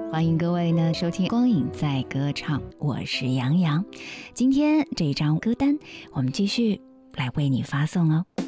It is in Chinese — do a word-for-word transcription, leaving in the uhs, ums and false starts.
欢迎各位呢收听光影在歌唱，我是杨洋。今天这一张歌单我们继续来为你发送哦。